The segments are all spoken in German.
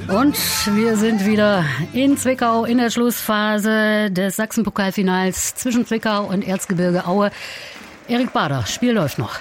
Und wir sind wieder in Zwickau in der Schlussphase des Sachsenpokalfinals zwischen Zwickau und Erzgebirge Aue. Erik Bader, Spiel läuft noch.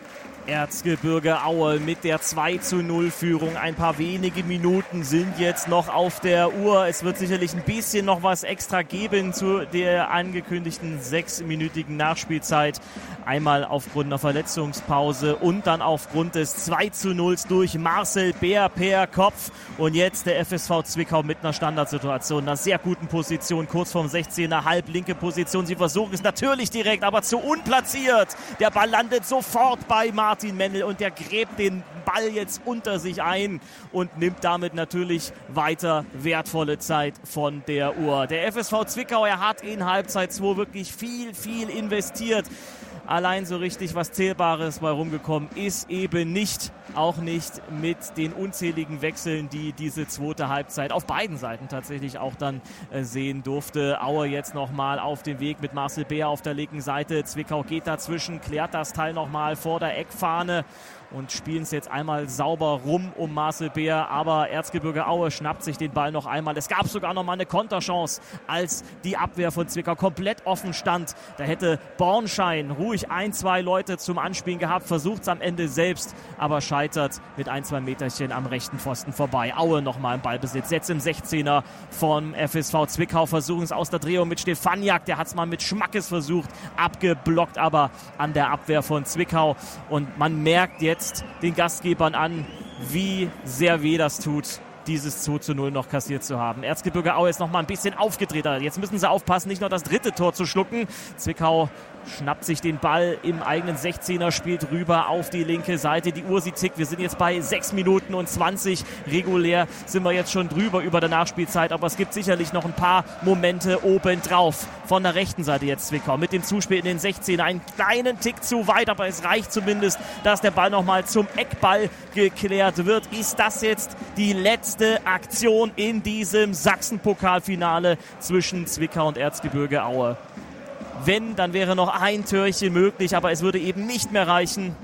Erzgebirge Aue mit der 2:0-Führung. Ein paar wenige Minuten sind jetzt noch auf der Uhr. Es wird sicherlich ein bisschen noch was extra geben zu der angekündigten 6-minütigen Nachspielzeit. Einmal aufgrund einer Verletzungspause und dann aufgrund des 2:0 durch Marcel Beer per Kopf. Und jetzt der FSV Zwickau mit einer Standardsituation, einer sehr guten Position, kurz vorm 16er, halblinke Position. Sie versuchen es natürlich direkt, aber zu unplatziert. Der Ball landet sofort bei Martin Mennel und der gräbt den Ball jetzt unter sich ein und nimmt damit natürlich weiter wertvolle Zeit von der Uhr. Der FSV Zwickau, er hat in Halbzeit 2 wirklich viel investiert. Allein so richtig was Zählbares bei rumgekommen ist eben nicht. Auch nicht mit den unzähligen Wechseln, die diese zweite Halbzeit auf beiden Seiten tatsächlich auch dann sehen durfte. Aue jetzt nochmal auf dem Weg mit Marcel Beer auf der linken Seite. Zwickau geht dazwischen, klärt das Teil nochmal vor der Eckfahne und spielen es jetzt einmal sauber rum um Marcel Beer. Aber Erzgebirge Aue schnappt sich den Ball noch einmal. Es gab sogar noch mal eine Konterchance, als die Abwehr von Zwickau komplett offen stand. Da hätte Bornschein ruhig 1-2 Leute zum Anspielen gehabt, versucht es am Ende selbst, aber scheitert mit 1-2 Meterchen am rechten Pfosten vorbei. Aue nochmal im Ballbesitz, jetzt im 16er vom FSV Zwickau, versuchen es aus der Drehung mit Stefaniak, der hat es mal mit Schmackes versucht, abgeblockt aber an der Abwehr von Zwickau. Und man merkt jetzt den Gastgebern an, wie sehr weh das tut, dieses 2:0 noch kassiert zu haben. Erzgebirge Aue ist noch mal ein bisschen aufgedrehter. Jetzt müssen sie aufpassen, nicht nur das dritte Tor zu schlucken. Zwickau schnappt sich den Ball im eigenen 16er, spielt rüber auf die linke Seite. Die Uhr, sie tickt. Wir sind jetzt bei 6 Minuten und 20. Regulär sind wir jetzt schon drüber über der Nachspielzeit. Aber es gibt sicherlich noch ein paar Momente obendrauf. Von der rechten Seite jetzt Zwickau mit dem Zuspiel in den 16er. Einen kleinen Tick zu weit, aber es reicht zumindest, dass der Ball nochmal zum Eckball geklärt wird. Ist das jetzt die letzte Aktion in diesem Sachsenpokalfinale zwischen Zwickau und Erzgebirge Aue? Wenn, dann wäre noch ein Türchen möglich, aber es würde eben nicht mehr reichen.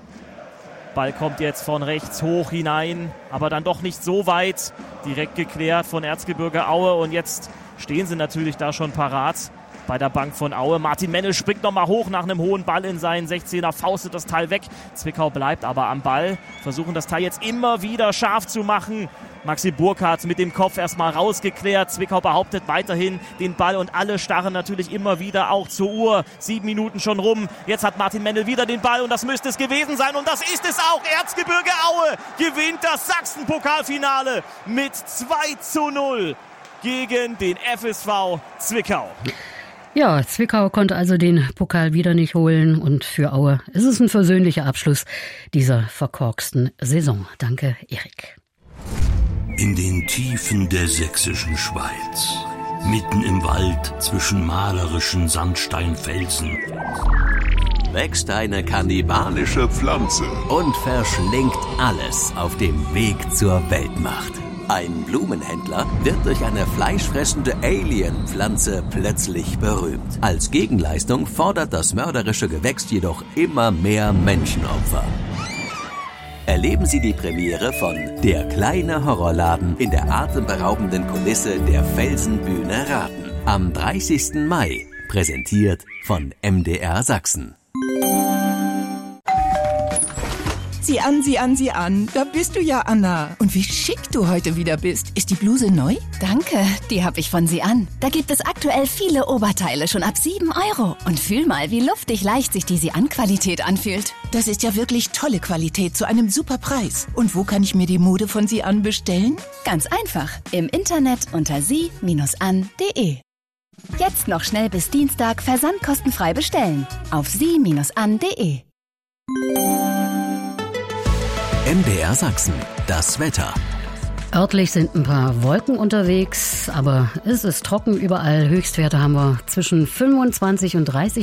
Ball kommt jetzt von rechts hoch hinein, aber dann doch nicht so weit. Direkt geklärt von Erzgebirge Aue und jetzt stehen sie natürlich da schon parat bei der Bank von Aue. Martin Mennel springt nochmal hoch nach einem hohen Ball in seinen 16er, faustet das Teil weg. Zwickau bleibt aber am Ball, versuchen das Teil jetzt immer wieder scharf zu machen. Maxi Burkhardt mit dem Kopf erstmal rausgeklärt. Zwickau behauptet weiterhin den Ball und alle starren natürlich immer wieder auch zur Uhr. 7 Minuten schon rum. Jetzt hat Martin Mennel wieder den Ball und das müsste es gewesen sein und das ist es auch. Erzgebirge Aue gewinnt das Sachsenpokalfinale mit 2:0 gegen den FSV Zwickau. Ja, Zwickau konnte also den Pokal wieder nicht holen und für Aue ist es ein versöhnlicher Abschluss dieser verkorksten Saison. Danke, Erik. In den Tiefen der sächsischen Schweiz, mitten im Wald zwischen malerischen Sandsteinfelsen, wächst eine kannibalische Pflanze und verschlingt alles auf dem Weg zur Weltmacht. Ein Blumenhändler wird durch eine fleischfressende Alien-Pflanze plötzlich berühmt. Als Gegenleistung fordert das mörderische Gewächs jedoch immer mehr Menschenopfer. Erleben Sie die Premiere von Der kleine Horrorladen in der atemberaubenden Kulisse der Felsenbühne Raten. Am 30. Mai, präsentiert von MDR Sachsen. Sieh an. Da bist du ja, Anna. Und wie schick du heute wieder bist. Ist die Bluse neu? Danke, die habe ich von Sian. Da gibt es aktuell viele Oberteile schon ab 7 €. Und fühl mal, wie luftig leicht sich die Sian-Qualität anfühlt. Das ist ja wirklich tolle Qualität zu einem super Preis. Und wo kann ich mir die Mode von Sian bestellen? Ganz einfach. Im Internet unter sie-an.de. Jetzt noch schnell bis Dienstag versandkostenfrei bestellen. Auf sie-an.de. MDR Sachsen, das Wetter. Örtlich sind ein paar Wolken unterwegs, aber es ist trocken überall. Höchstwerte haben wir zwischen 25 und 30